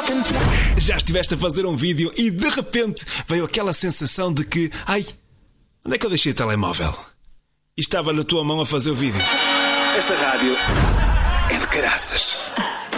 Já estiveste a fazer um vídeo e de repente veio aquela sensação de que... Ai, onde é que eu deixei o telemóvel? E estava na tua mão a fazer o vídeo. Esta rádio é de caraças.